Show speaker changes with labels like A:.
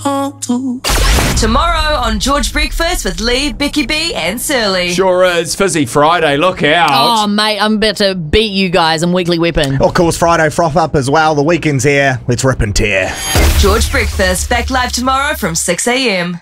A: home to.
B: Tomorrow on George Breakfast with Lee, Becky B and Surly.
C: Sure is. Fizzy Friday, look out.
D: Oh, mate, I'm about to beat you guys on Weekly Weapon.
E: Of course, Friday froth up as well. The weekend's here. Let's rip and tear.
B: George Breakfast, back live tomorrow from 6 a.m.